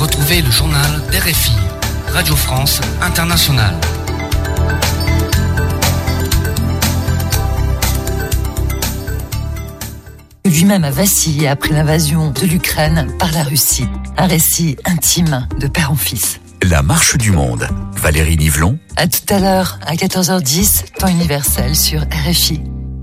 Retrouvez le journal d'RFI, Radio France Internationale. Lui-même a vacillé après l'invasion de l'Ukraine par la Russie. Un récit intime de père en fils. La marche du monde. Valérie Nivelon. À tout à l'heure, à 14h10, temps universel sur RFI.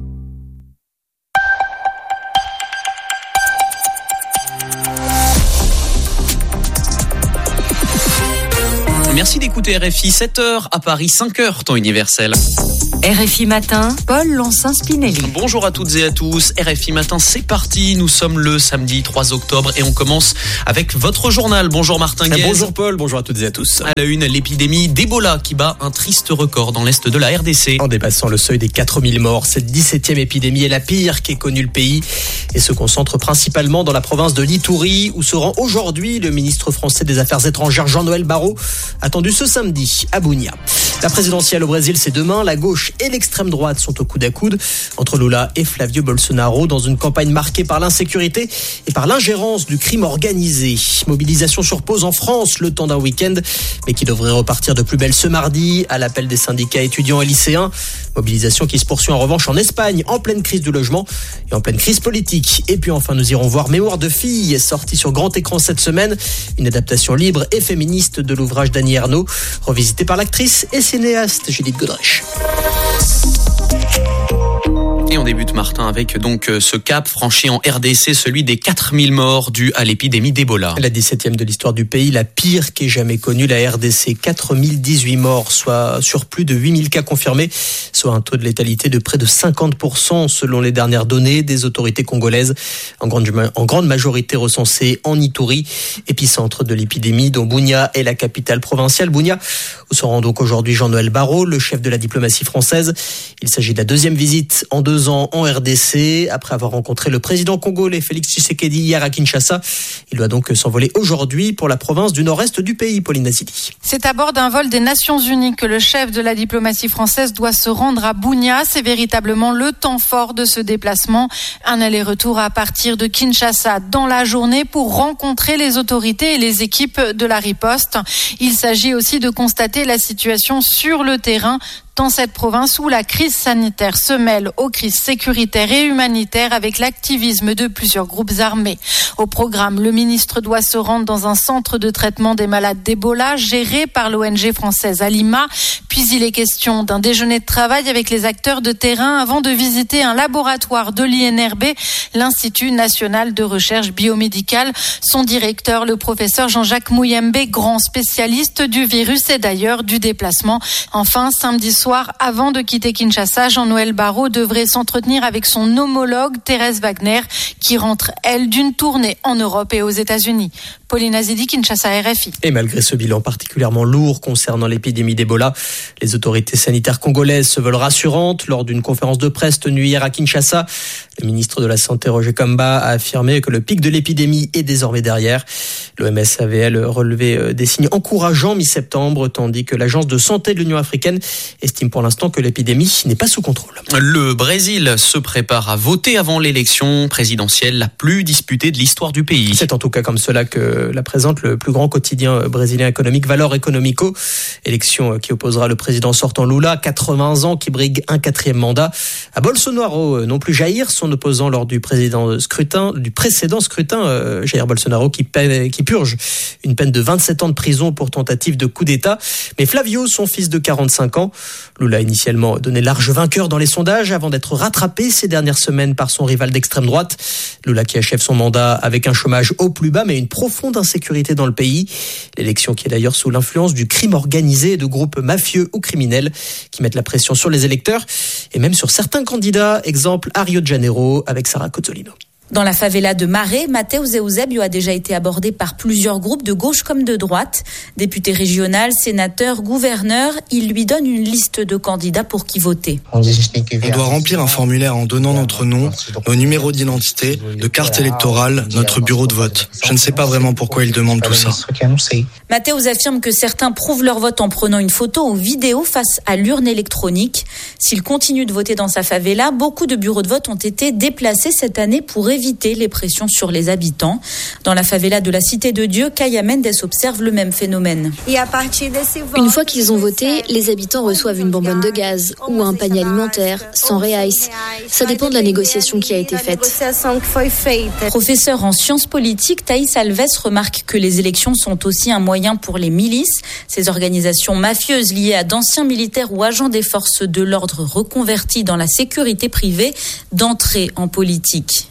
Merci d'écouter RFI, 7h à Paris, 5h, temps universel. RFI Matin, Paul Lançin-Spinelli. Bonjour à toutes et à tous, RFI Matin, c'est parti. Nous sommes le samedi 3 octobre et on commence avec votre journal. Bonjour Martin Guez. Bonjour Paul, bonjour à toutes et à tous. À la une, l'épidémie d'Ebola qui bat un triste record dans l'est de la RDC. En dépassant le seuil des 4000 morts, cette 17e épidémie est la pire qu'ait connue le pays et se concentre principalement dans la province de l'Ituri où se rend aujourd'hui le ministre français des Affaires étrangères Jean-Noël Barrot, attendu ce samedi à Bunia. La présidentielle au Brésil, c'est demain. La gauche et l'extrême droite sont au coude à coude entre Lula et Flavio Bolsonaro dans une campagne marquée par l'insécurité et par l'ingérence du crime organisé. Mobilisation sur pause en France le temps d'un week-end, mais qui devrait repartir de plus belle ce mardi à l'appel des syndicats étudiants et lycéens. Mobilisation qui se poursuit en revanche en Espagne, en pleine crise du logement et en pleine crise politique. Et puis enfin, nous irons voir Mémoire de fille, sortie sur grand écran cette semaine. Une adaptation libre et féministe de l'ouvrage d'Annie Ernaux, revisité par l'actrice et cinéaste Judith Godrèche. Et on débute, Martin, avec donc ce cap franchi en RDC, celui des 4000 morts dus à l'épidémie d'Ebola. La 17e de l'histoire du pays, la pire qu'ait jamais connue, la RDC. 4018 morts, soit sur plus de 8000 cas confirmés, soit un taux de létalité de près de 50% selon les dernières données des autorités congolaises, en grande majorité recensées en Ituri, épicentre de l'épidémie dont Bunia est la capitale provinciale. Bunia, où se rend donc aujourd'hui Jean-Noël Barrot, le chef de la diplomatie française. Il s'agit de la deuxième visite en 2 ans en RDC, après avoir rencontré le président congolais Félix Tshisekedi hier à Kinshasa. Il doit donc s'envoler aujourd'hui pour la province du nord-est du pays, Pauline Azili. C'est à bord d'un vol des Nations Unies que le chef de la diplomatie française doit se rendre à Bunia. C'est véritablement le temps fort de ce déplacement. Un aller-retour à partir de Kinshasa dans la journée pour rencontrer les autorités et les équipes de la riposte. Il s'agit aussi de constater la situation sur le terrain dans cette province où la crise sanitaire se mêle aux crises sécuritaires et humanitaires avec l'activisme de plusieurs groupes armés. Au programme, le ministre doit se rendre dans un centre de traitement des malades d'Ebola géré par l'ONG française Alima. Puis il est question d'un déjeuner de travail avec les acteurs de terrain avant de visiter un laboratoire de l'INRB, l'Institut national de recherche biomédicale. Son directeur, le professeur Jean-Jacques Mouyembe, grand spécialiste du virus et d'ailleurs du déplacement. Enfin, samedi soir, avant de quitter Kinshasa, Jean-Noël Barrot devrait s'entretenir avec son homologue Thérèse Wagner, qui rentre, elle, d'une tournée en Europe et aux États-Unis. Pauline Azidi, Kinshasa, RFI. Et malgré ce bilan particulièrement lourd concernant l'épidémie d'Ebola, les autorités sanitaires congolaises se veulent rassurantes. Lors d'une conférence de presse tenue hier à Kinshasa, le ministre de la Santé, Roger Kamba, a affirmé que le pic de l'épidémie est désormais derrière. L'OMS avait, elle, relevé des signes encourageants mi-septembre, tandis que l'Agence de santé de l'Union africaine estime pour l'instant que l'épidémie n'est pas sous contrôle. Le Brésil se prépare à voter avant l'élection présidentielle la plus disputée de l'histoire du pays. C'est en tout cas comme cela que la présente le plus grand quotidien brésilien économique, Valor Econômico. Élection qui opposera le président sortant Lula, 80 ans, qui brigue un 4e mandat, à Bolsonaro, non plus Jair, son opposant lors du précédent scrutin, Jair Bolsonaro qui purge une peine de 27 ans de prison pour tentative de coup d'État. Mais Flavio, son fils de 45 ans, Lula a initialement donné large vainqueur dans les sondages avant d'être rattrapé ces dernières semaines par son rival d'extrême droite. Lula qui achève son mandat avec un chômage au plus bas mais une profonde insécurité dans le pays. L'élection qui est d'ailleurs sous l'influence du crime organisé et de groupes mafieux ou criminels qui mettent la pression sur les électeurs et même sur certains candidats. Exemple à Rio de Janeiro avec Sarah Cozzolino. Dans la favela de Maré, Mateus Eusébio a déjà été abordé par plusieurs groupes de gauche comme de droite. Député régional, sénateur, gouverneur, il lui donne une liste de candidats pour qui voter. On doit remplir un formulaire en donnant notre nom, nos numéros d'identité, de carte électorale, notre bureau de vote. Je ne sais pas vraiment pourquoi ils demandent tout ça. Mateus affirme que certains prouvent leur vote en prenant une photo ou vidéo face à l'urne électronique. S'il continue de voter dans sa favela, beaucoup de bureaux de vote ont été déplacés cette année pour éviter éviter les pressions sur les habitants. Dans la favela de la Cité de Dieu, Kaya Mendes observe le même phénomène. Une fois qu'ils ont voté, les habitants reçoivent une bonbonne de gaz ou un panier alimentaire, 100 reais. Ça dépend de la négociation qui a été faite. Professeur en sciences politiques, Thaïs Alves remarque que les élections sont aussi un moyen pour les milices, ces organisations mafieuses liées à d'anciens militaires ou agents des forces de l'ordre reconvertis dans la sécurité privée, d'entrer en politique.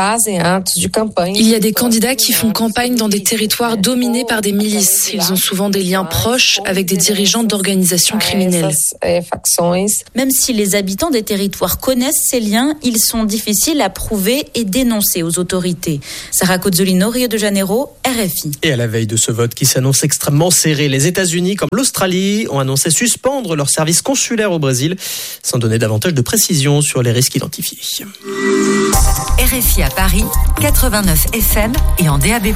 Il y a des candidats qui font campagne dans des territoires dominés par des milices. Ils ont souvent des liens proches avec des dirigeants d'organisations criminelles. Même si les habitants des territoires connaissent ces liens, ils sont difficiles à prouver et dénoncer aux autorités. Sarah Cozzolino, Rio de Janeiro, RFI. Et à la veille de ce vote qui s'annonce extrêmement serré, les États-Unis comme l'Australie ont annoncé suspendre leur service consulaire au Brésil, sans donner davantage de précisions sur les risques identifiés. RFI à Paris, 89 FM et en DAB+.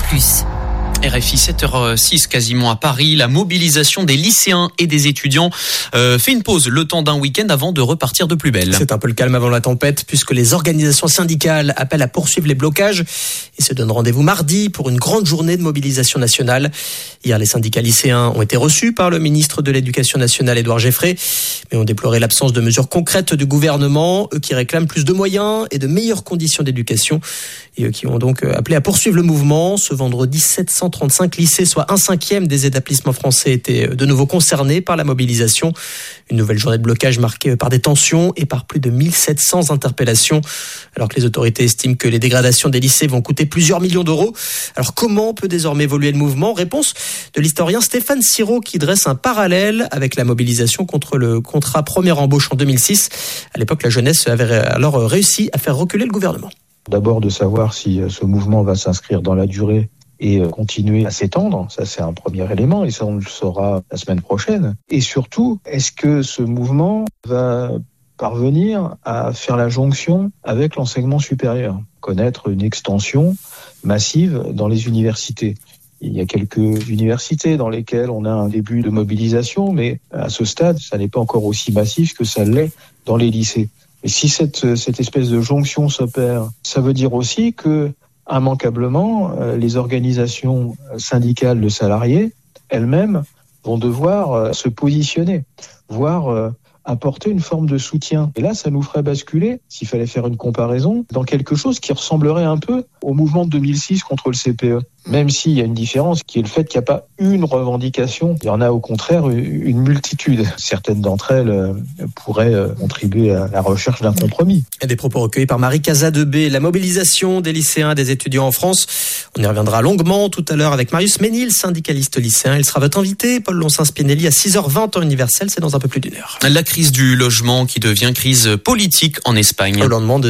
RFI 7h06 quasiment à Paris, la mobilisation des lycéens et des étudiants fait une pause le temps d'un week-end avant de repartir de plus belle. C'est un peu le calme avant la tempête puisque les organisations syndicales appellent à poursuivre les blocages et se donnent rendez-vous mardi pour une grande journée de mobilisation nationale. Hier, les syndicats lycéens ont été reçus par le ministre de l'Éducation nationale Édouard Geffrey, mais ont déploré l'absence de mesures concrètes du gouvernement, eux qui réclament plus de moyens et de meilleures conditions d'éducation et eux qui ont donc appelé à poursuivre le mouvement. Ce vendredi, 735 lycées, soit 1/5 des établissements français, étaient de nouveau concernés par la mobilisation. Une nouvelle journée de blocage marquée par des tensions et par plus de 1700 interpellations. Alors que les autorités estiment que les dégradations des lycées vont coûter plusieurs millions d'euros. Alors comment peut désormais évoluer le mouvement ? Réponse de l'historien Stéphane Siro qui dresse un parallèle avec la mobilisation contre le contrat première embauche en 2006. À l'époque, la jeunesse avait alors réussi à faire reculer le gouvernement. D'abord de savoir si ce mouvement va s'inscrire dans la durée et continuer à s'étendre. Ça, c'est un premier élément et ça, on le saura la semaine prochaine. Et surtout, est-ce que ce mouvement va parvenir à faire la jonction avec l'enseignement supérieur, connaître une extension massive dans les universités? Il y a quelques universités dans lesquelles on a un début de mobilisation, mais à ce stade, ça n'est pas encore aussi massif que ça l'est dans les lycées. Et si cette espèce de jonction s'opère, ça veut dire aussi que, immanquablement, les organisations syndicales de salariés, elles-mêmes, vont devoir se positionner, voire apporter une forme de soutien. Et là, ça nous ferait basculer, s'il fallait faire une comparaison, dans quelque chose qui ressemblerait un peu au mouvement de 2006 contre le CPE. Même s'il y a une différence qui est le fait qu'il n'y a pas une revendication, il y en a au contraire une multitude. Certaines d'entre elles pourraient contribuer à la recherche d'un compromis. Et des propos recueillis par Marie Casadebé. La mobilisation des lycéens et des étudiants en France. On y reviendra longuement tout à l'heure avec Marius Ménil, syndicaliste lycéen. Il sera votre invité, Paul Loncin-Spinelli, à 6h20 temps universel. C'est dans un peu plus d'une heure. La crise du logement qui devient crise politique en Espagne. Au lendemain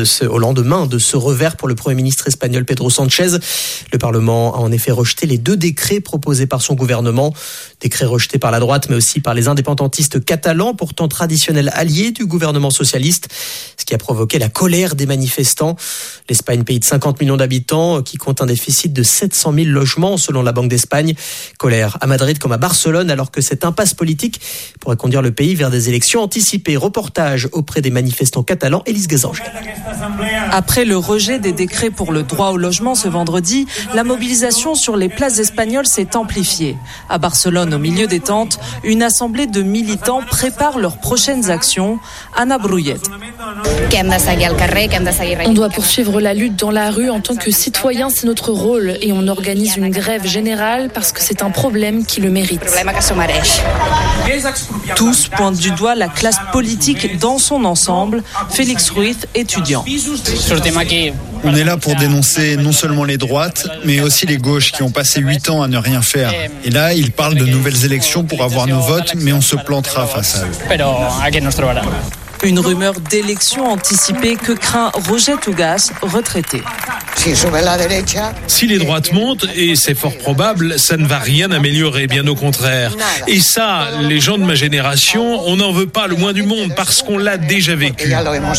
de ce revers pour le Premier ministre espagnol Pedro Sánchez, le Parlement a en effet rejeté les 2 décrets proposés par son gouvernement. Décrets rejetés par la droite, mais aussi par les indépendantistes catalans, pourtant traditionnels alliés du gouvernement socialiste, ce qui a provoqué la colère des manifestants. L'Espagne, pays de 50 millions d'habitants, qui compte un déficit de 700 000 logements selon la Banque d'Espagne. Colère à Madrid comme à Barcelone, alors que cette impasse politique pourrait conduire le pays vers des élections anticipées. Reportage auprès des manifestants catalans, Élise Gazangel. Après le rejet des décrets pour le droit au logement ce vendredi, la mobilisation sur les places espagnoles s'est amplifiée. À Barcelone, au milieu des tentes, une assemblée de militants prépare leurs prochaines actions. Anna Bruyet. On doit poursuivre la lutte dans la rue en tant que citoyen, c'est notre rôle et on organise une grève générale parce que c'est un problème qui le mérite. Tous pointent du doigt la classe politique dans son ensemble. Félix Ruiz, étudiant. On est là pour dénoncer non seulement les droites, mais aussi les gauches qui ont passé 8 ans à ne rien faire. Et là, ils parlent de nouvelles élections pour avoir nos votes, mais on se plantera face à eux. Une rumeur d'élection anticipée que craint Roger Tugas, retraité. Si les droites montent, et c'est fort probable, ça ne va rien améliorer, bien au contraire. Et ça, les gens de ma génération, on n'en veut pas le moins du monde parce qu'on l'a déjà vécu.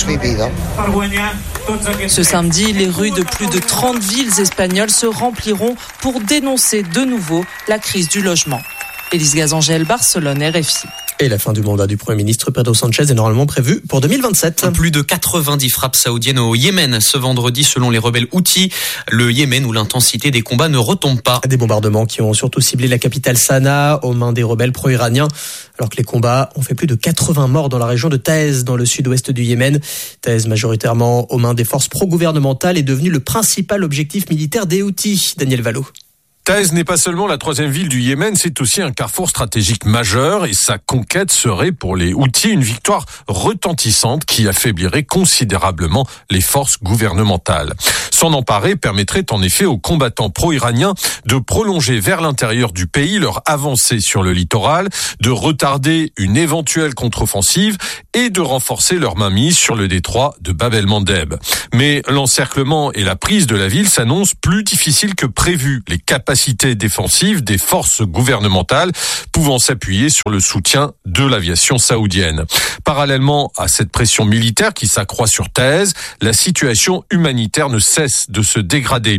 Ce samedi, les rues de plus de 30 villes espagnoles se rempliront pour dénoncer de nouveau la crise du logement. Élise Gazangel, Barcelone, RFI. Et la fin du mandat du Premier ministre Pedro Sanchez est normalement prévue pour 2027. Plus de 90 frappes saoudiennes au Yémen ce vendredi selon les rebelles Houthis. Le Yémen où l'intensité des combats ne retombe pas. Des bombardements qui ont surtout ciblé la capitale Sanaa aux mains des rebelles pro-iraniens. Alors que les combats ont fait plus de 80 morts dans la région de Taïz, dans le sud-ouest du Yémen. Taïz, majoritairement aux mains des forces pro-gouvernementales, est devenu le principal objectif militaire des Houthis. Daniel Valo. Taïz n'est pas seulement la troisième ville du Yémen, c'est aussi un carrefour stratégique majeur et sa conquête serait pour les Houthis une victoire retentissante qui affaiblirait considérablement les forces gouvernementales. S'en emparer permettrait en effet aux combattants pro-iraniens de prolonger vers l'intérieur du pays leur avancée sur le littoral, de retarder une éventuelle contre-offensive et de renforcer leur mainmise sur le détroit de Bab el-Mandeb. Mais l'encerclement et la prise de la ville s'annoncent plus difficiles que prévu. Les capacités défensives des forces gouvernementales pouvant s'appuyer sur le soutien de l'aviation saoudienne. Parallèlement à cette pression militaire qui s'accroît sur Taïz, la situation humanitaire ne cesse de se dégrader.